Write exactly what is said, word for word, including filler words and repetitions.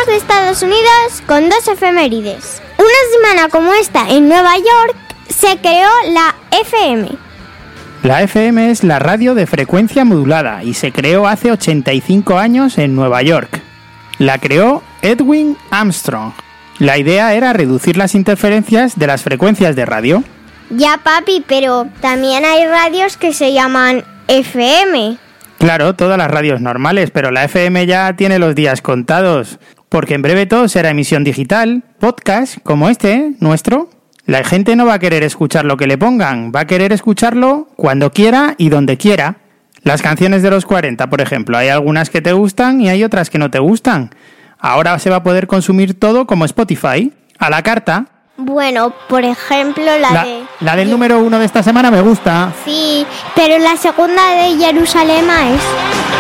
Hablamos de Estados Unidos con dos efemérides. Una semana como esta en Nueva York se creó la F M. La F M es la radio de frecuencia modulada y se creó hace ochenta y cinco años en Nueva York. La creó Edwin Armstrong. La idea era reducir las interferencias de las frecuencias de radio. Ya, papi, pero también hay radios que se llaman F M. Claro, todas las radios normales, pero la F M ya tiene los días contados, porque en breve todo será emisión digital, podcast, como este, nuestro. La gente no va a querer escuchar lo que le pongan, va a querer escucharlo cuando quiera y donde quiera. Las canciones de los cuarenta, por ejemplo, hay algunas que te gustan y hay otras que no te gustan. Ahora se va a poder consumir todo como Spotify, a la carta. Bueno, por ejemplo, la, la de... La del número uno de esta semana me gusta. Sí, pero la segunda de Jerusalén es...